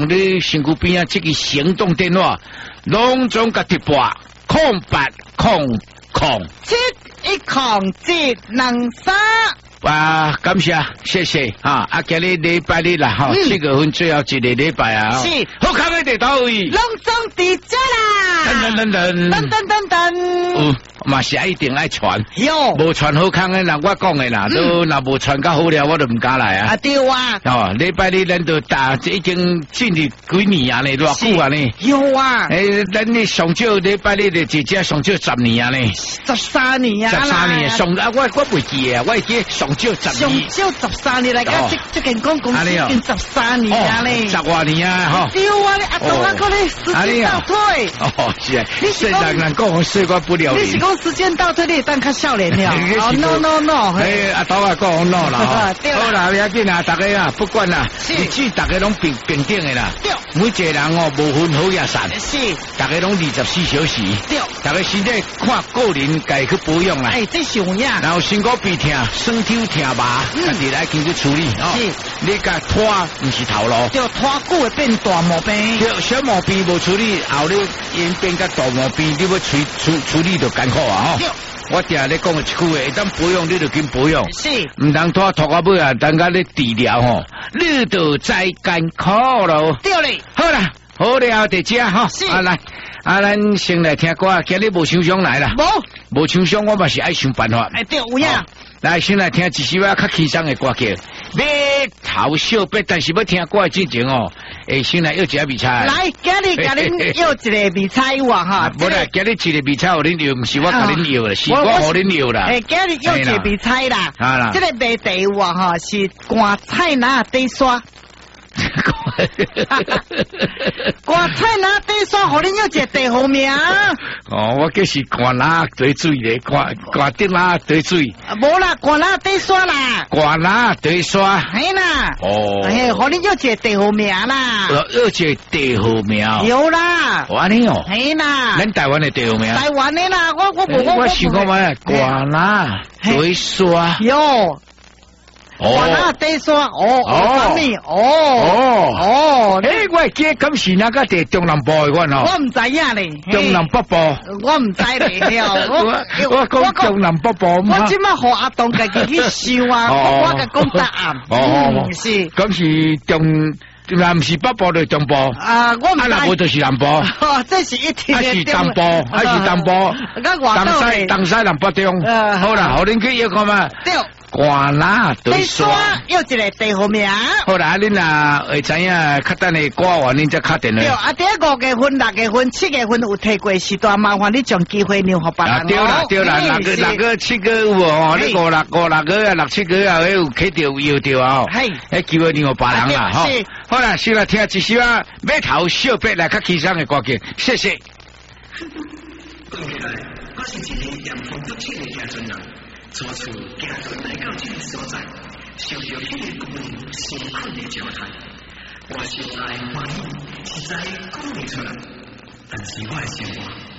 你身躯边啊，这个行动电话，拢总甲直拨0800。 710723。 啊，感谢，谢谢啊！今日礼拜日啦，哈，7月份最后一个礼拜啊， 是， 好康的地到位， 隆重伫遮啦，噔， 嘛是一定爱传， 哟， 无传好康的，人我讲的啦，都若无传较好了，我都唔敢来啊。 啊对啊， 哦，礼拜日咱都打，已经进入几年啊呢，偌久啊呢？ 有啊， 咱呢上少礼拜日的姐姐上少10年啊呢 ，13年啊 ，13年上啊，我袂记啊，我会记上少12。 上少13年来讲，这间公司已经13年啊呢 ，10多年啊，吼。 对啊，你阿东啊，可能时间倒退。 哦，是啊，虽然人讲说我不了。 你是讲时间倒退，你当较少年了？哦 ，no， 阿东啊讲 no 啦，好啦，不要紧啊，大家啊，不管啦，日子大家拢平定的啦。对，每一个人哦，无分好也散。 是， 大家拢24小时。对，大家身体看个人家去保养啦。 哎，这是有影。 然后身骨鼻疼、酸痛、疼麻，家己来经去处理哦。是，你甲拖唔是头路。 对，拖久会变大毛病。 对，小毛病无处理，后你演变甲大毛病，你要处理就艰苦啊！哦。我定咧讲一句话，当保养你就紧保养，是，唔通拖到尾啊，等下你治疗吼，你就再艰苦咯。对嘞，好啦，好了，大家哈，啊来，咱先来听歌，今日无想上来啦，无想上，我嘛是爱想办法。哎，对，有呀。来，先来听一首较轻松的歌叫《马头小白》，但是要听歌之前哦，先来要一个味菜。来，今日甲恁要一个味菜哇哈！无啦，今日一个味菜互恁要，唔是我甲恁要啦，是我互恁要啦。今日要一个味菜啦，这个味地哇哈是干菜拿底刷。干菜拿底刷，互恁要一个地号名。哦，我这是干拿底水咧，干底拿底水。无啦，干拿底刷啦。干拿底刷。系啦。哦。嘿，互恁要一个地号名啦。要一个地号名。有啦。安尼哦。系啦。咱台湾的地号名。台湾的啦，我想讲咩？干拿底刷。有。干那底刷哦，我记咁是哪个地中南部的我哦？我唔知影咧，中南北部，我唔知咧，我讲中南北部，我即马和阿东家己去想啊，我甲讲答案，是，咁是中。那唔是北部就中部啊，我唔知。南部就是南部，这是一天的。是东部，还是东部？东西南北中。好啦，好，恁去要看嘛。对。干那对刷，要一个地号名。好啦，恁啊会知影，较等下歌完恁再敲电话。对，啊，第5月份、6月份、7月份有提过时段，麻烦你将机会留给别人。对啦，对啦，6月、7月有哦，你5、6月啊、6、7月啊，有起着摇着啊，迄机会留给别人啦，吼。好啦，先来听一首啊，马头小白来较轻松的歌曲，谢谢。讲起来，我是一个阳光独清的乡村人。初次行船来到这个所在，想到迄个古人辛苦的状态，我心内欢喜，实在讲不出来。但是我的生活